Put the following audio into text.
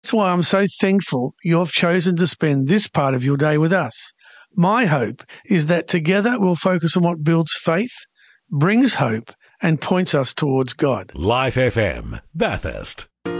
That's why I'm so thankful you've chosen to spend this part of your day with us. My hope is that together we'll focus on what builds faith, brings hope, and points us towards God. Life FM, Bathurst.